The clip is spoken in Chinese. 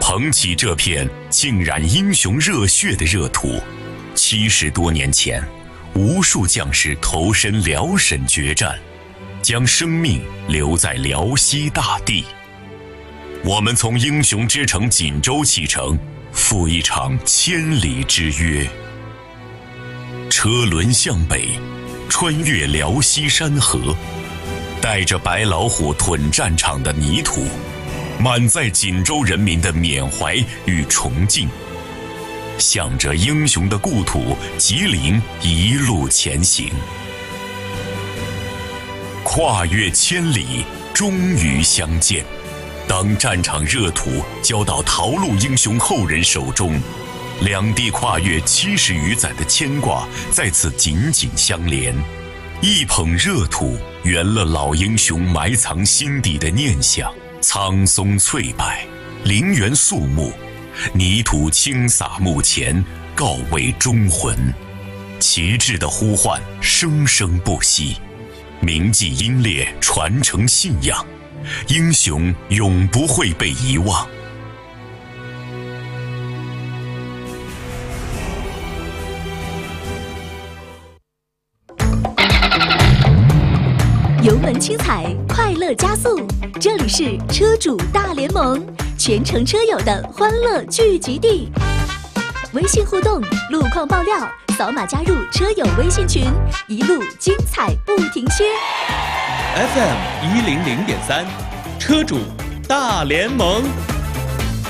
捧起这片浸染英雄热血的热土，70多年前，无数将士投身辽沈决战，将生命留在辽西大地。我们从英雄之城锦州启程，赴一场千里之约。车轮向北，穿越辽西山河，带着白老虎屯战场的泥土，满载锦州人民的缅怀与崇敬，向着英雄的故土吉林一路前行。跨越千里，终于相见。当战场热土交到逃路英雄后人手中，两地跨越70余载的牵挂再次紧紧相连。一捧热土，圆了老英雄埋藏心底的念想。苍松翠柏，陵园肃穆，泥土轻洒墓前，告慰忠魂。旗帜的呼唤生生不息，铭记英烈，传承信仰。英雄永不会被遗忘。 油门轻踩，快乐加速，这里是车主大联盟，全程车友的欢乐聚集地。微信互动，路况爆料，扫码加入车友微信群，一路精彩不停歇。 FM 100.3，车主大联盟。